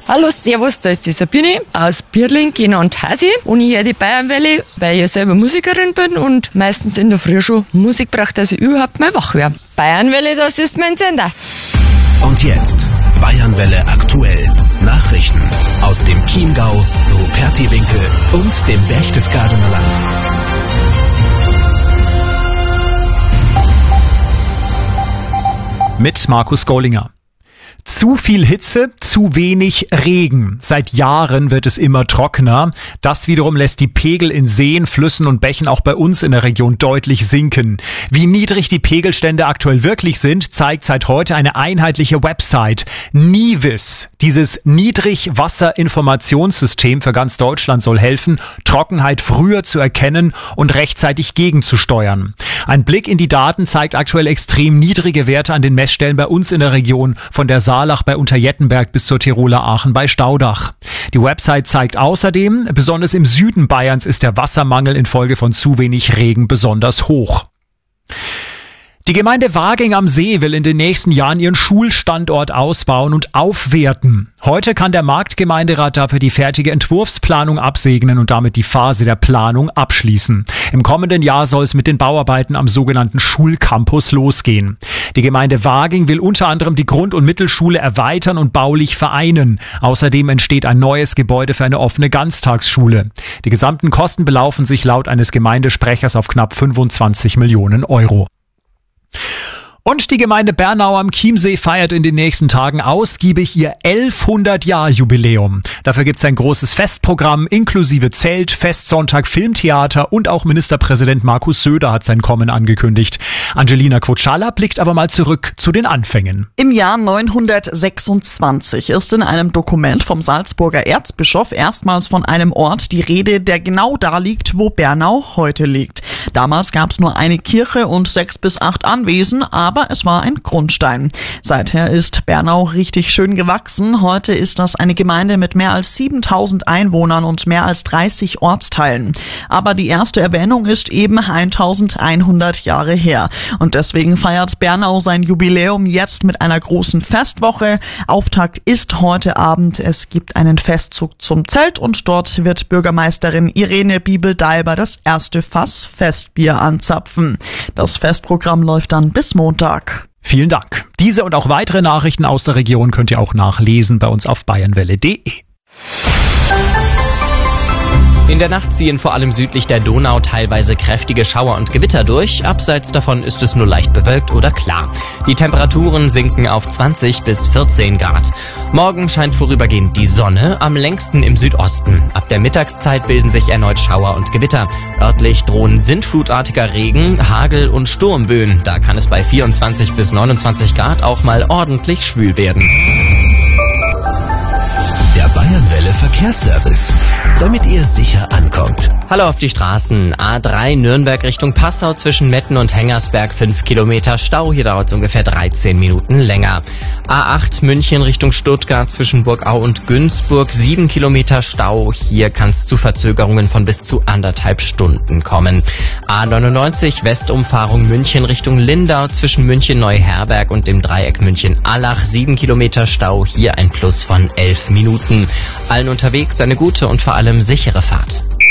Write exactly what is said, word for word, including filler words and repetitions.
Hallo, servus, da ist die Sabine aus Birling, Jena und Hasi. Und ich höre die Bayernwelle, weil ich ja selber Musikerin bin und meistens in der Früh schon Musik braucht, dass ich überhaupt mal wach werde. Bayernwelle, das ist mein Sender. Und jetzt Bayernwelle aktuell. Nachrichten aus dem Chiemgau, Rupertiwinkel und dem Berchtesgadener Land. Mit Markus Gollinger. Zu viel Hitze, zu wenig Regen. Seit Jahren wird es immer trockener. Das wiederum lässt die Pegel in Seen, Flüssen und Bächen auch bei uns in der Region deutlich sinken. Wie niedrig die Pegelstände aktuell wirklich sind, zeigt seit heute eine einheitliche Website. NIWIS. Dieses Niedrigwasserinformationssystem für ganz Deutschland soll helfen, Trockenheit früher zu erkennen und rechtzeitig gegenzusteuern. Ein Blick in die Daten zeigt aktuell extrem niedrige Werte an den Messstellen bei uns in der Region, von der Saalach bei Unterjettenberg bis zur Tiroler Aachen bei Staudach. Die Website zeigt außerdem, besonders im Süden Bayerns ist der Wassermangel infolge von zu wenig Regen besonders hoch. Die Gemeinde Waging am See will in den nächsten Jahren ihren Schulstandort ausbauen und aufwerten. Heute kann der Marktgemeinderat dafür die fertige Entwurfsplanung absegnen und damit die Phase der Planung abschließen. Im kommenden Jahr soll es mit den Bauarbeiten am sogenannten Schulcampus losgehen. Die Gemeinde Waging will unter anderem die Grund- und Mittelschule erweitern und baulich vereinen. Außerdem entsteht ein neues Gebäude für eine offene Ganztagsschule. Die gesamten Kosten belaufen sich laut eines Gemeindesprechers auf knapp fünfundzwanzig Millionen Euro. Und die Gemeinde Bernau am Chiemsee feiert in den nächsten Tagen ausgiebig ihr elfhundert-Jahr-Jubiläum. Dafür gibt es ein großes Festprogramm inklusive Zelt, Festsonntag, Filmtheater und auch Ministerpräsident Markus Söder hat sein Kommen angekündigt. Angelina Kvotschala blickt aber mal zurück zu den Anfängen. Im Jahr neunhundertsechsundzwanzig ist in einem Dokument vom Salzburger Erzbischof erstmals von einem Ort die Rede, der genau da liegt, wo Bernau heute liegt. Damals gab es nur eine Kirche und sechs bis acht Anwesen, aber es war ein Grundstein. Seither ist Bernau richtig schön gewachsen. Heute ist das eine Gemeinde mit mehr als siebentausend Einwohnern und mehr als dreißig Ortsteilen. Aber die erste Erwähnung ist eben eintausendeinhundert Jahre her. Und deswegen feiert Bernau sein Jubiläum jetzt mit einer großen Festwoche. Auftakt ist heute Abend. Es gibt einen Festzug zum Zelt und dort wird Bürgermeisterin Irene Bibel-Daiber das erste Fass Festbier anzapfen. Das Festprogramm läuft dann bis Montag. Vielen Dank. Diese und auch weitere Nachrichten aus der Region könnt ihr auch nachlesen bei uns auf bayernwelle punkt de. In der Nacht ziehen vor allem südlich der Donau teilweise kräftige Schauer und Gewitter durch. Abseits davon ist es nur leicht bewölkt oder klar. Die Temperaturen sinken auf zwanzig bis vierzehn Grad. Morgen scheint vorübergehend die Sonne, am längsten im Südosten. Ab der Mittagszeit bilden sich erneut Schauer und Gewitter. Örtlich drohen sintflutartiger Regen, Hagel und Sturmböen. Da kann es bei vierundzwanzig bis neunundzwanzig Grad auch mal ordentlich schwül werden. Der Bayernwelle Verkehrsservice, damit ihr sicher ankommt. Hallo auf die Straßen. A drei Nürnberg Richtung Passau zwischen Metten und Hengersberg fünf Kilometer Stau. Hier dauert es ungefähr dreizehn Minuten länger. A acht München Richtung Stuttgart zwischen Burgau und Günzburg sieben Kilometer Stau. Hier kann es zu Verzögerungen von bis zu anderthalb Stunden kommen. A neunundneunzig Westumfahrung München Richtung Lindau zwischen München Neuherberg und dem Dreieck München-Allach sieben Kilometer Stau. Hier ein Plus von elf Minuten. Allen unterwegs eine gute und vor allem sichere Fahrt.